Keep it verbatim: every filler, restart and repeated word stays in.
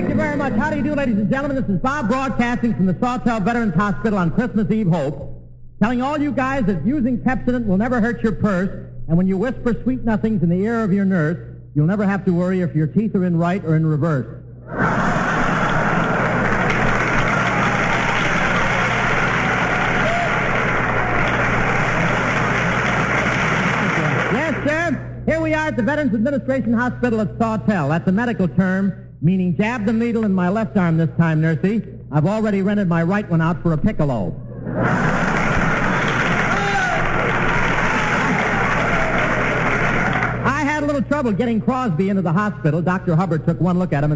you very much. How do you do, ladies and gentlemen? This is Bob broadcasting from the Sawtell Veterans Hospital on Christmas Eve Hope, telling all you guys that using Pepsodent will never hurt your purse, and when you whisper sweet nothings in the ear of your nurse, you'll never have to worry if your teeth are in right or in reverse. Yes, sir. Here we are at the Veterans Administration Hospital at Sawtell. That's a medical term, meaning jab the needle in my left arm this time, nursey. I've already rented my right one out for a piccolo. I had a little trouble getting Crosby into the hospital. Doctor Hubbard took one look at him and